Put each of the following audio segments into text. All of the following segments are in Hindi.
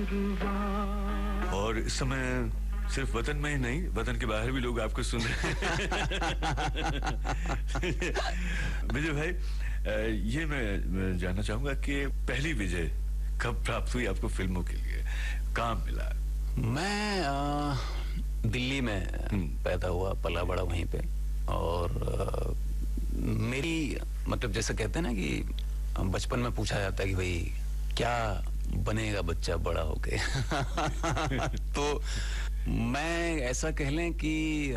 और इस समय सिर्फ वतन में ही नहीं, वतन के बाहर भी लोग आपको सुन रहे हैं। विजय भाई, ये मैं जानना चाहूंगा कि पहली विजय कब प्राप्त हुई आपको फिल्मों के लिए, कहाँ मिला? मैं दिल्ली में पैदा हुआ, पला बड़ा वहीं पे। और मेरी मतलब जैसे कहते हैं ना कि बचपन में पूछा जाता है कि भाई क्या बनेगा बच्चा बड़ा होके। तो मैं ऐसा कह लें कि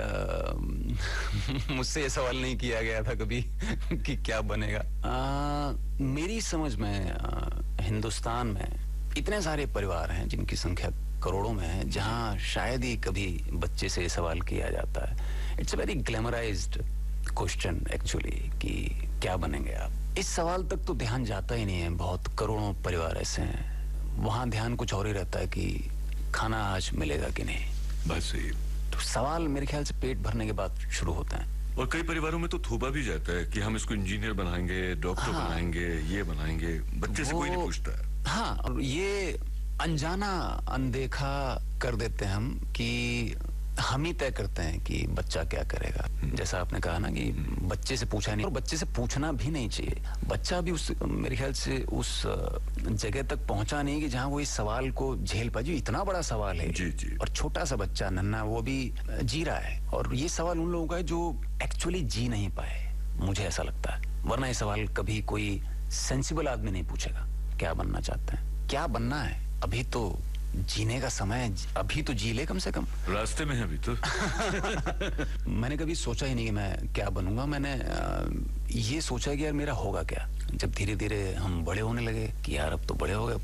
मुझसे ये सवाल नहीं किया गया था कभी कि क्या बनेगा। मेरी समझ में हिंदुस्तान में इतने सारे परिवार हैं जिनकी संख्या करोड़ों में है, जहां शायद ही कभी बच्चे से ये सवाल किया जाता है। It's a very glamorised question actually कि क्या बनेंगे आप। इस सवाल तक तो ध्यान जाता ही नहीं है। बहुत करोड़ों परिवार ऐसे हैं, वहां ध्यान कुछ और ही रहता है कि खाना आज मिलेगा कि नहीं। बस सही। तो सवाल मेरे ख्याल से पेट भरने के बाद शुरू होता है। और कई परिवारों में तो थोपा भी जाता है कि हम इसको इंजीनियर बनाएंगे, डॉक्टर बनाएंगे, ये बनाएंगे। बच्चे से कोई नहीं पूछता है। हाँ, और ये अनजाना अनदेखा कर देते हैं हम कि हम ही तय करते हैं कि बच्चा क्या करेगा। जैसा आपने कहा ना कि बच्चे से पूछा नहीं, और बच्चे से पूछना भी नहीं चाहिए। बच्चा भी उस मेरे ख्याल से उस जगह तक पहुंचा नहीं कि जहां वो इस सवाल को झेल पाए। जो इतना बड़ा सवाल है जी जी। और छोटा सा बच्चा नन्हा वो भी जी रहा है। और ये सवाल उन लोगों का है जो एक्चुअली जी नहीं पाए, मुझे ऐसा लगता है। वरना ये सवाल कभी कोई सेंसिबल आदमी नहीं पूछेगा क्या बनना चाहते हैं, क्या बनना है। अभी तो जीने का समय है, अभी तो जी ले कम से कम। रास्ते में है अभी तो। मैंने कभी सोचा ही नहीं कि मैं क्या बनूंगा। मैंने ये सोचा कि यार मेरा होगा क्या। जब धीरे धीरे हम बड़े होने लगे कि यार अब तो बड़े हो गए,